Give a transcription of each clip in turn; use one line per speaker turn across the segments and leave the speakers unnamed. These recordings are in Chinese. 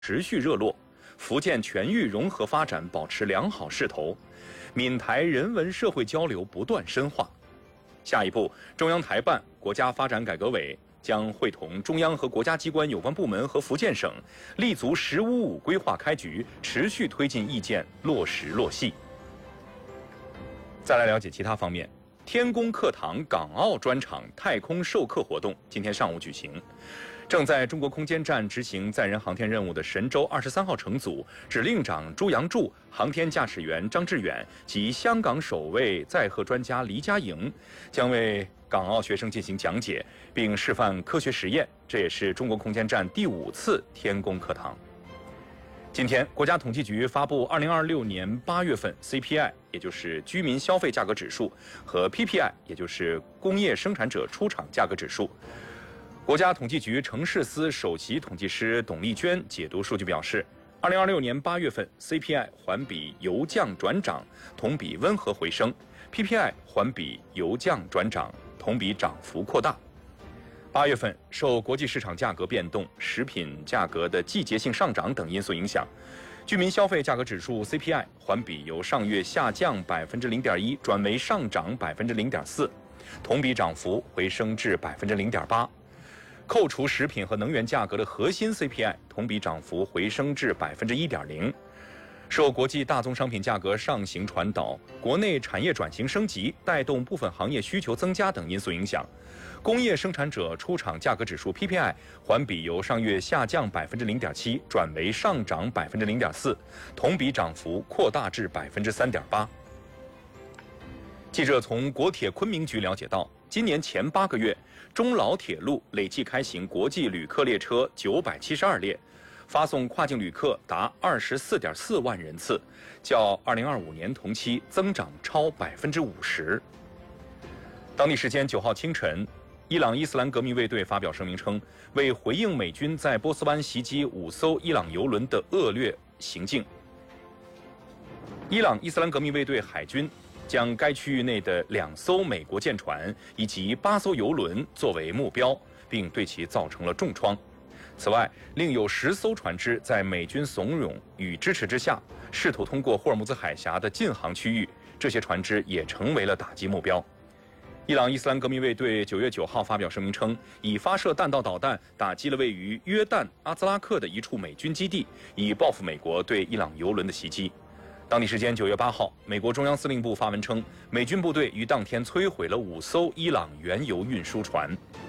持续热络，福建全域融合发展保持良好势头，闽台人文社会交流不断深化。下一步，中央台办、国家发展改革委将会同中央和国家机关有关部门和福建省，立足“15+5”规划开局，持续推进意见落实落细。再来了解其他方面。天宫课堂港澳专场太空授课活动今天上午举行。正在中国空间站执行载人航天任务的神舟23号乘组指令长朱杨柱、航天驾驶员张志远及香港首位载荷专家黎佳莹将为港澳学生进行讲解，并示范科学实验。这也是中国空间站第5次天宫课堂。今天，国家统计局发布2026年8月份 CPI， 也就是居民消费价格指数，和 PPI， 也就是工业生产者出厂价格指数。国家统计局城市司首席统计师董丽娟解读数据表示，2026年8月份 CPI 环比由降转涨，同比温和回升 ；PPI 环比由降转涨，同比涨幅扩大。8月份受国际市场价格变动、食品价格的季节性上涨等因素影响，居民消费价格指数 CPI 环比由上月下降0.1%转为上涨0.4%，同比涨幅回升至0.8%。扣除食品和能源价格的核心 CPI 同比涨幅回升至1.0%。受国际大宗商品价格上行传导、国内产业转型升级带动部分行业需求增加等因素影响，工业生产者出厂价格指数 PPI 环比由上月下降0.7%转为上涨0.4%，同比涨幅扩大至3.8%。记者从国铁昆明局了解到，今年前8个月，中老铁路累计开行国际旅客列车972列，发送跨境旅客达24.4万人次，较2025年同期增长超50%。当地时间9号清晨，伊朗伊斯兰革命卫队发表声明称，为回应美军在波斯湾袭击5艘伊朗油轮的恶劣行径，伊朗伊斯兰革命卫队海军将该区域内的2艘美国舰船以及8艘油轮作为目标，并对其造成了重创。此外，另有10艘船只在美军怂恿与支持之下，试图通过霍尔木兹海峡的禁航区域，这些船只也成为了打击目标。伊朗伊斯兰革命卫队9月9号发表声明称，已发射弹道导弹打击了位于约旦阿兹拉克的一处美军基地，以报复美国对伊朗油轮的袭击。当地时间9月8号，美国中央司令部发文称，美军部队于当天摧毁了5艘伊朗原油运输船。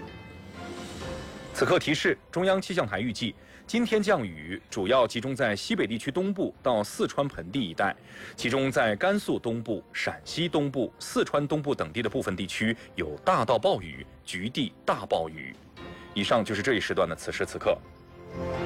此刻提示，中央气象台预计，今天降雨主要集中在西北地区东部到四川盆地一带，其中在甘肃东部、陕西东部、四川东部等地的部分地区有大到暴雨，局地大暴雨。以上就是这一时段的此时此刻。